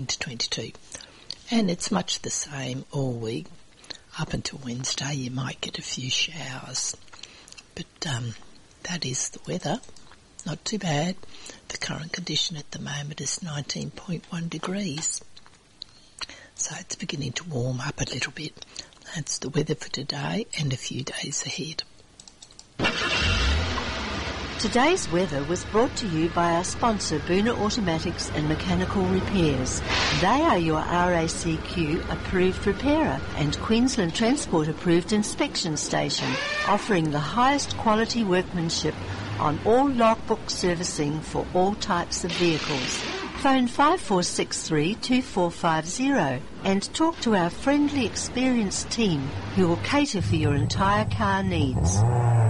to 22. And it's much the same all week. Up until Wednesday you might get a few showers. But that is the weather. Not too bad. The current condition at the moment is 19.1 degrees. So it's beginning to warm up a little bit. That's the weather for today and a few days ahead. Today's weather was brought to you by our sponsor, Boona Automatics and Mechanical Repairs. They are your RACQ approved repairer and Queensland Transport approved inspection station, offering the highest quality workmanship on all logbook servicing for all types of vehicles. Phone 5463-2450 and talk to our friendly, experienced team who will cater for your entire car needs.